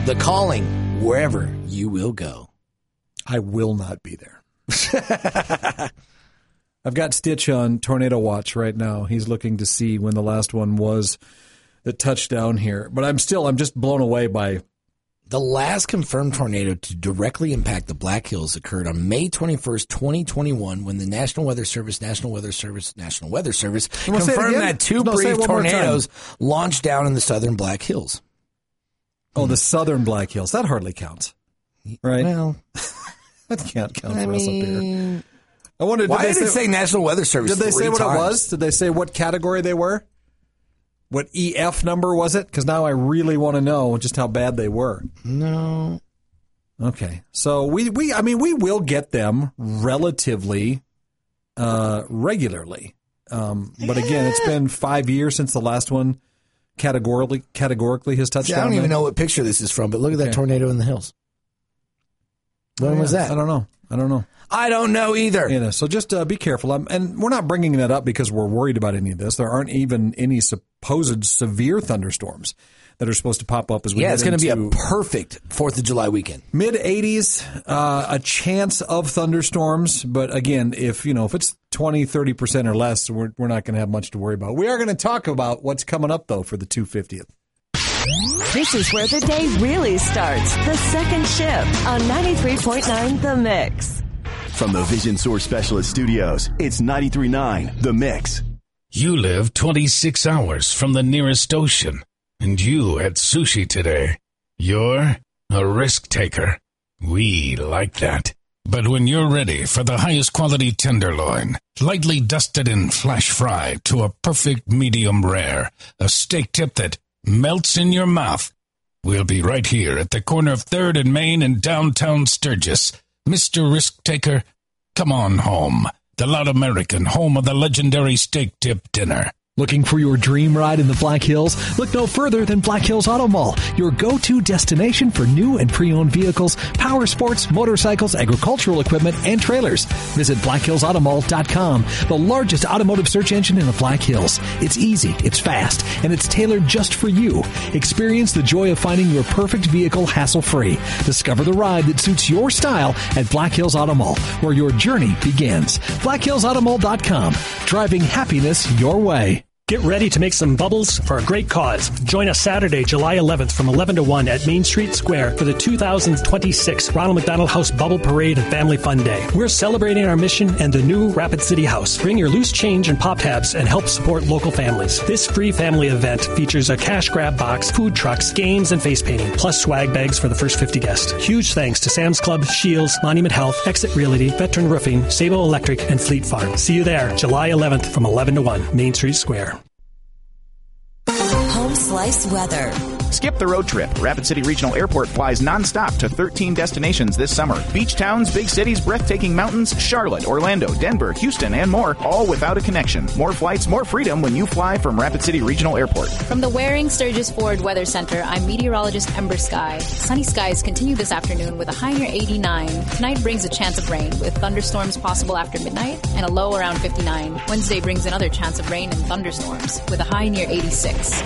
The Calling, wherever you will go. I will not be there. I've got Stitch on Tornado Watch right now. He's looking to see when the last one was that touched down here. But I'm just blown away by... The last confirmed tornado to directly impact the Black Hills occurred on May 21st, 2021, when the National Weather Service confirmed that two brief tornadoes launched down in the southern Black Hills. Oh, the southern Black Hills. That hardly counts, right? Well, that can't count for us up here. I wondered, why did it say National Weather Service? Did they say what times? It was? Did they say what category they were? What EF number was it? Because now I really want to know just how bad they were. No. Okay. So we will get them relatively regularly. But again, it's been 5 years since the last one categorically has touched down. I don't even know what picture this is from, but look at that tornado in the hills. When was that? I don't know. I don't know either. You know, so just be careful. And we're not bringing that up because we're worried about any of this. There aren't even any supposed severe thunderstorms that are supposed to pop up as we get it's going to be a perfect 4th of July weekend. Mid-80s, a chance of thunderstorms. But again, if it's 20, 30% or less, we're not going to have much to worry about. We are going to talk about what's coming up, though, for the 250th. This is where the day really starts. The second shift on 93.9 The Mix. From the Vision Source Specialist Studios, it's 93.9 The Mix. You live 26 hours from the nearest ocean, and you had sushi today. You're a risk taker. We like that. But when you're ready for the highest quality tenderloin, lightly dusted and flash fried to a perfect medium rare, a steak tip that melts in your mouth, we'll be right here at the corner of 3rd and Main in downtown Sturgis. Mr. Risk Taker, come on home. The Loud American, home of the legendary steak tip dinner. Looking for your dream ride in the Black Hills? Look no further than Black Hills Auto Mall, your go-to destination for new and pre-owned vehicles, power sports, motorcycles, agricultural equipment, and trailers. Visit BlackHillsAutomall.com, the largest automotive search engine in the Black Hills. It's easy, it's fast, and it's tailored just for you. Experience the joy of finding your perfect vehicle hassle-free. Discover the ride that suits your style at Black Hills Auto Mall, where your journey begins. BlackHillsAutomall.com, driving happiness your way. Get ready to make some bubbles for a great cause. Join us Saturday, July 11th from 11 to 1 at Main Street Square for the 2026 Ronald McDonald House Bubble Parade and Family Fun Day. We're celebrating our mission and the new Rapid City House. Bring your loose change and pop tabs and help support local families. This free family event features a cash grab box, food trucks, games, and face painting, plus swag bags for the first 50 guests. Huge thanks to Sam's Club, Shields, Monument Health, Exit Realty, Veteran Roofing, Sabo Electric, and Fleet Farm. See you there, July 11th from 11 to 1, Main Street Square. Home Slice Weather. Skip the road trip. Rapid City Regional Airport flies nonstop to 13 destinations this summer. Beach towns, big cities, breathtaking mountains, Charlotte, Orlando, Denver, Houston, and more, all without a connection. More flights, more freedom when you fly from Rapid City Regional Airport. From the Waring Sturgis Ford Weather Center, I'm meteorologist Ember Sky. Sunny skies continue this afternoon with a high near 89. Tonight brings a chance of rain with thunderstorms possible after midnight and a low around 59. Wednesday brings another chance of rain and thunderstorms with a high near 86.